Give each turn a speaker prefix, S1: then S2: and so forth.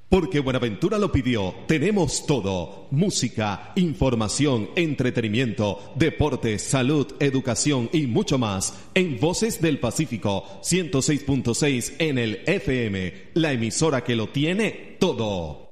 S1: Porque Buenaventura lo pidió, tenemos todo. Música, información, entretenimiento, deportes, salud, educación y mucho más. En Voces del Pacífico, 106.6 en el FM. La emisora que lo tiene todo.